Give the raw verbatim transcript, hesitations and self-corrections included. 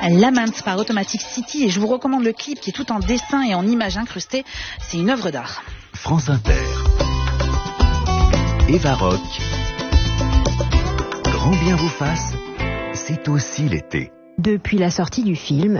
Lament par Automatic City et je vous recommande le clip qui est tout en dessin et en images incrustées. C'est une œuvre d'art. France Inter. Eva Rock. Grand bien vous fasse, c'est aussi l'été. Depuis la sortie du film,